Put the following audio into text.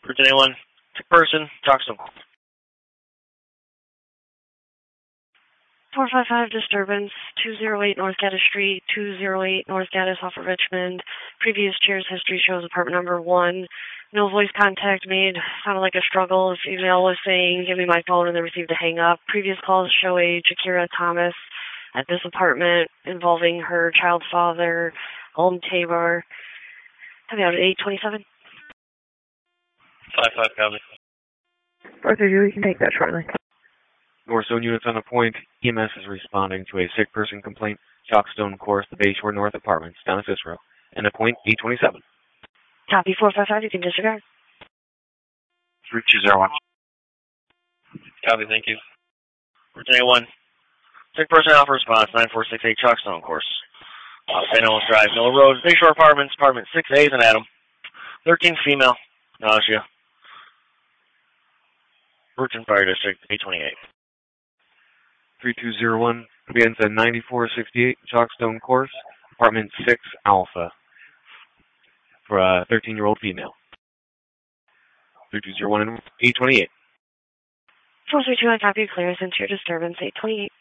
Bridge anyone? Sick person, Chalkstone. 455 disturbance, 208 North Gaddis Street, 208 North Gaddis off of Richmond. Previous cheers history shows apartment number 1. No voice contact made. Sounded like a struggle. Female was saying, give me my phone, and then received a hang up. Previous calls show a Jakira Thomas at this apartment involving her child's father, Alm Tabor. Coming out at 8:27. 5-5, copy. Arthur, you can take that shortly. North Zone units on the point. EMS is responding to a sick person complaint. Chalkstone Course, the Bayshore North Apartments, down at Cicero. And the point, 827. Copy 455, you can disregard. 3201. Copy, thank you. Bridge anyone? Sick person alpha response, 9468 Chalkstone Course. St. Elmo's Drive, Miller Road, Bayshore Apartments, apartment 6A is an Adam. 13 female, nausea. Virgin Fire District, 828. 3201 begins at 9468 Chalkstone Course, apartment 6 Alpha, for a 13-year-old female. 3201 and 828. 432, I copy clearance into your disturbance, 828.